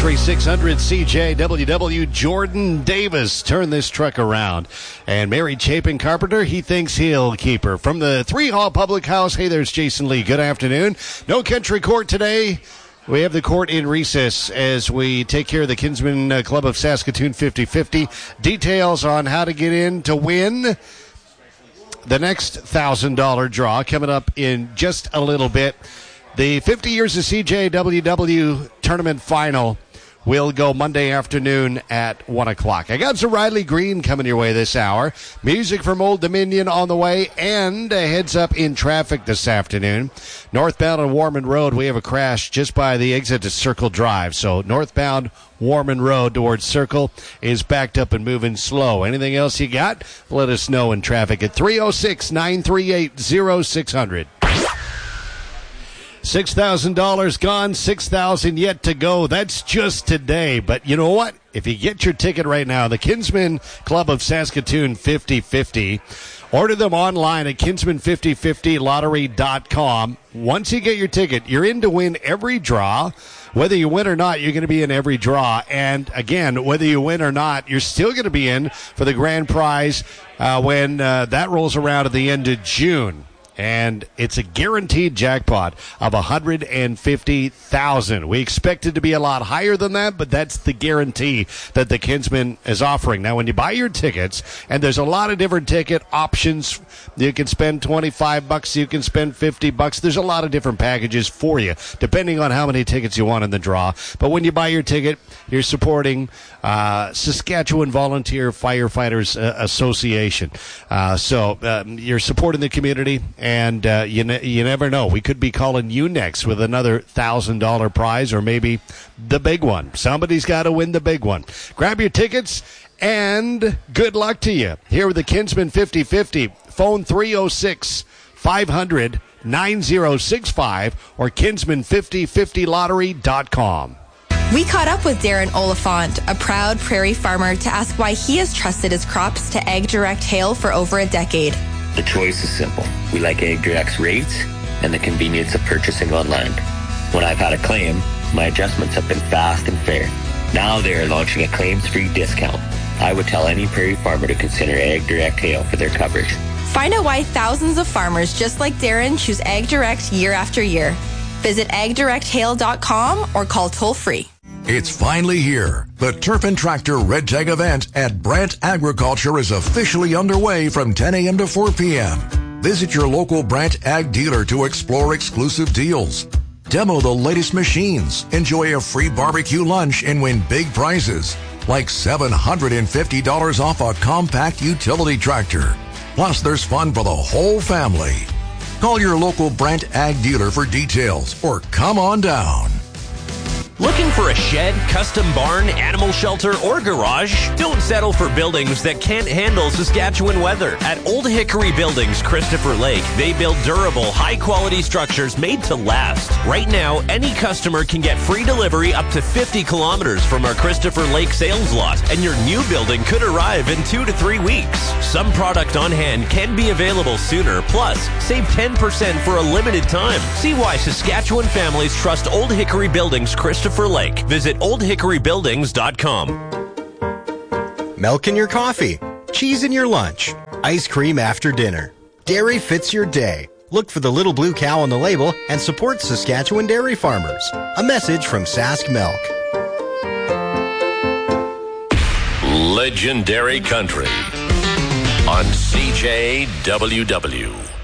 Country 600 CJWW. Jordan Davis turned this truck around. And Mary Chapin Carpenter, he thinks he'll keep her. From the 3 Hall Public House, hey, there's Jason Lee. Good afternoon. No country court today. We have the court in recess as we take care of the Kinsman Club of Saskatoon 50-50. Details on how to get in to win the next $1,000 draw coming up in just a little bit. The 50 Years of CJWW Tournament Final will go Monday afternoon at 1 o'clock. I got some Riley Green coming your way this hour. Music from Old Dominion on the way, and a heads up in traffic this afternoon. Northbound on Warman Road, we have a crash just by the exit to Circle Drive. So northbound Warman Road towards Circle is backed up and moving slow. Anything else you got? Let us know in traffic at 306-938-0600. $6,000 gone, $6,000 yet to go. That's just today. But you know what? If you get your ticket right now, the Kinsman Club of Saskatoon 50-50, order them online at kinsman5050lottery.com. Once you get your ticket, you're in to win every draw. Whether you win or not, you're going to be in every draw. And again, whether you win or not, you're still going to be in for the grand prize when that rolls around at the end of June. And it's a guaranteed jackpot of $150,000. We expect it to be a lot higher than that, but that's the guarantee that the Kinsman is offering. Now, when you buy your tickets, and there's a lot of different ticket options, you can spend $25, you can spend $50. There's a lot of different packages for you, depending on how many tickets you want in the draw. But when you buy your ticket, you're supporting Saskatchewan Volunteer Firefighters Association. So you're supporting the community. And you never know. We could be calling you next with another $1,000 prize or maybe the big one. Somebody's got to win the big one. Grab your tickets and good luck to you. Here with the Kinsman 50-50. Phone 306-500-9065 or kinsman5050lottery.com. We caught up with Darren Oliphant, a proud prairie farmer, to ask why he has trusted his crops to Ag Direct Hail for over a decade. The choice is simple. We like Ag Direct's rates and the convenience of purchasing online. When I've had a claim, my adjustments have been fast and fair. Now they are launching a claims-free discount. I would tell any prairie farmer to consider Ag Direct Hail for their coverage. Find out why thousands of farmers just like Darren choose Ag Direct year after year. Visit agdirecthail.com or call toll-free. It's finally here. The Turpin Tractor Red Tag event at Brant Agriculture is officially underway from 10 a.m. to 4 p.m. Visit your local Brant Ag dealer to explore exclusive deals. Demo the latest machines, enjoy a free barbecue lunch, and win big prizes like $750 off a compact utility tractor. Plus, there's fun for the whole family. Call your local Brant Ag dealer for details or come on down. Looking for a shed, custom barn, animal shelter, or garage? Don't settle for buildings that can't handle Saskatchewan weather. At Old Hickory Buildings, Christopher Lake, they build durable, high-quality structures made to last. Right now, any customer can get free delivery up to 50 kilometers from our Christopher Lake sales lot, and your new building could arrive in 2 to 3 weeks. Some product on hand can be available sooner, plus save 10% for a limited time. See why Saskatchewan families trust Old Hickory Buildings, Christopher Lake. Visit oldhickorybuildings.com. Milk in your coffee, cheese in your lunch, ice cream after dinner. Dairy fits your day. Look for the little blue cow on the label and support Saskatchewan dairy farmers. A message from Sask Milk. Legendary Country on CJWW.